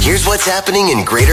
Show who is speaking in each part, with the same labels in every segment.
Speaker 1: Here's what's happening in Greater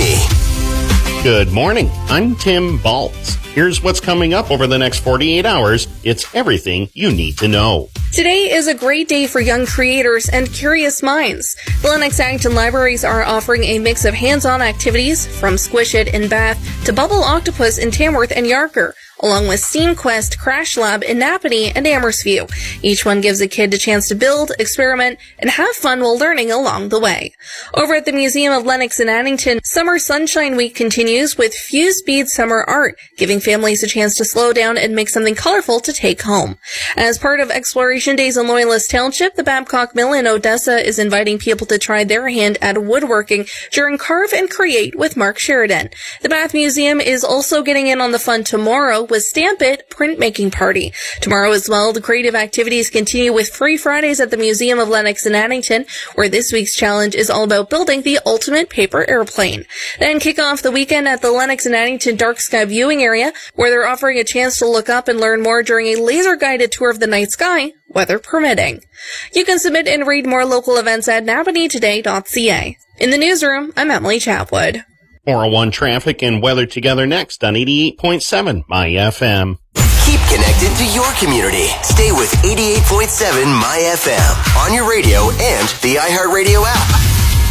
Speaker 1: Napanee.
Speaker 2: Good morning. I'm Tim Baltz. Here's what's coming up over the next 48 hours. It's everything you need to know.
Speaker 3: Today is a great day for young creators and curious minds. The Lennox-Addington Libraries are offering a mix of hands-on activities, from Squish It in Bath to Bubble Octopus in Tamworth and Yarker, along with Steam Quest Crash Lab in Napanee and Amherstview. Each one gives a kid a chance to build, experiment, and have fun while learning along the way. Over at the Museum of Lennox in Addington, Summer Sunshine Week continues with Fused Bead Summer Art, giving families a chance to slow down and make something colorful to take home. As part of Exploration Days in Loyalist Township, the Babcock Mill in Odessa is inviting people to try their hand at woodworking during Carve and Create with Mark Sheridan. The Bath Museum is also getting in on the fun tomorrow with Stamp It Printmaking Party. Tomorrow as well, the creative activities continue with Free Fridays at the Museum of Lennox in Addington, where this week's challenge is all about building the ultimate paper airplane. Then kick off the weekend at the Lennox in Addington Dark Sky Viewing Area, where they're offering a chance to look up and learn more during a laser-guided tour of the night sky, weather permitting. You can submit and read more local events at napaneetoday.ca. In the newsroom, I'm Emily Chapwood.
Speaker 2: 401 traffic and weather together next on 88.7 My FM.
Speaker 1: Keep connected to your community. Stay with 88.7 My FM on your radio and the iHeartRadio app.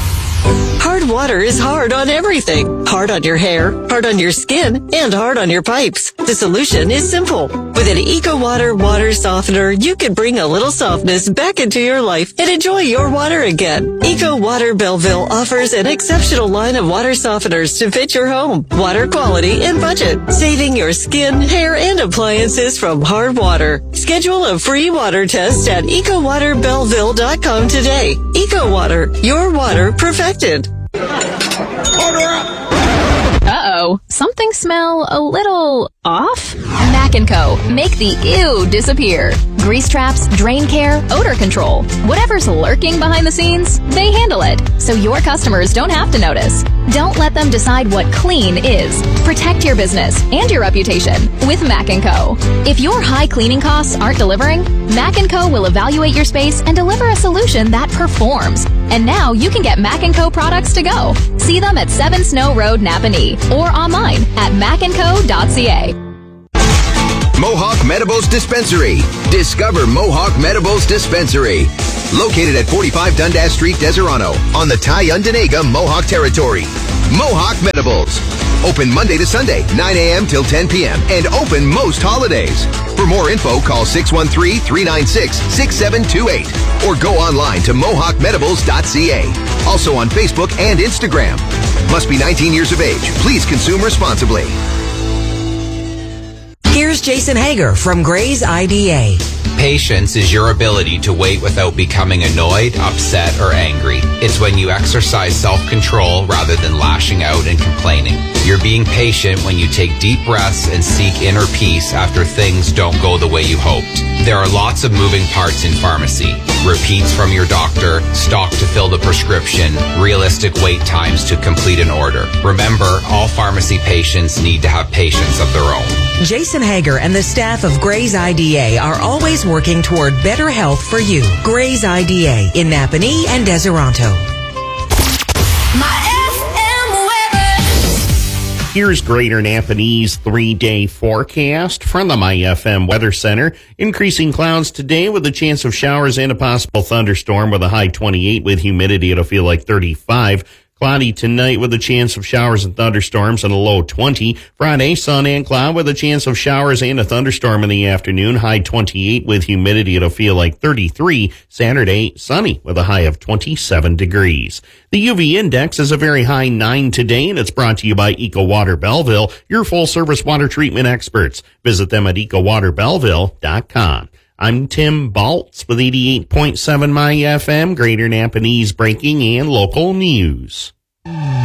Speaker 4: Hard water is hard on everything. Hard on your hair, hard on your skin, and hard on your pipes. The solution is simple. With an EcoWater water softener, you can bring a little softness back into your life and enjoy your water again. EcoWater Belleville offers an exceptional line of water softeners to fit your home, water quality, and budget, saving your skin, hair, and appliances from hard water. Schedule a free water test at EcoWaterBelleville.com today. EcoWater, your water perfected.
Speaker 1: Order up!
Speaker 5: Uh-oh. Something smell a little off? Mac & Co. Make the ew disappear. Grease traps, drain care, odor control. Whatever's lurking behind the scenes, they handle it, so your customers don't have to notice. Don't let them decide what clean is. Protect your business and your reputation with Mac & Co. If your high cleaning costs aren't delivering, Mac & Co. will evaluate your space and deliver a solution that performs. And now you can get Mac & Co. products to go. See them at 7 Snow Road, Napanee, or online at macandco.ca.
Speaker 6: Mohawk Medibles Dispensary. Discover Mohawk Medibles Dispensary. Located at 45 Dundas Street, Deserano, on the Tyundanega Mohawk Territory. Mohawk Medibles. Open Monday to Sunday, 9 a.m. till 10 p.m. and open most holidays. For more info, call 613-396-6728 or go online to mohawkmedibles.ca. Also on Facebook and Instagram. Must be 19 years of age. Please consume responsibly.
Speaker 4: Here's Jason Hager from Gray's IDA.
Speaker 7: Patience is your ability to wait without becoming annoyed, upset, or angry. It's when you exercise self-control rather than lashing out and complaining. You're being patient when you take deep breaths and seek inner peace after things don't go the way you hoped. There are lots of moving parts in pharmacy. Repeats from your doctor, stock to fill the prescription, realistic wait times to complete an order. Remember, all pharmacy patients need to have patience of their own.
Speaker 4: Jason Hager and the staff of Gray's IDA are always working toward better health for you. Gray's IDA in Napanee and Deseronto.
Speaker 2: Here's Greater Napanee's 3-day forecast from the My FM Weather Center. Increasing clouds today with a chance of showers and a possible thunderstorm with a high 28 with humidity. It'll feel like 35. Cloudy tonight with a chance of showers and thunderstorms and a low 20. Friday, sun and cloud with a chance of showers and a thunderstorm in the afternoon. High 28 with humidity. It'll feel like 33. Saturday, sunny with a high of 27 degrees. The UV index is a very high 9 today, and it's brought to you by EcoWater Belleville, your full-service water treatment experts. Visit them at EcoWaterBelleville.com. I'm Tim Baltz with 88.7 My FM, Greater Napanee's breaking and local news.